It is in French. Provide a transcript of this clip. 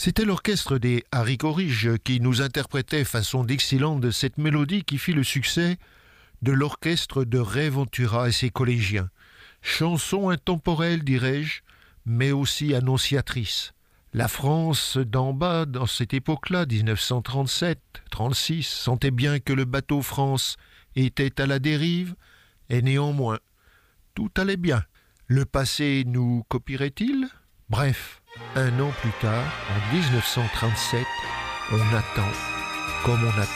C'était l'orchestre des Haricots Riches qui nous interprétait façon Dixieland cette mélodie qui fit le succès de l'orchestre de Ray Ventura et ses collégiens. Chanson intemporelle, dirais-je, mais aussi annonciatrice. La France d'en bas, dans cette époque-là, 1937-36, sentait bien que le bateau France était à la dérive, et néanmoins, tout allait bien. Le passé nous copierait-il ? Bref, un an plus tard, en 1937, on attend comme on attend.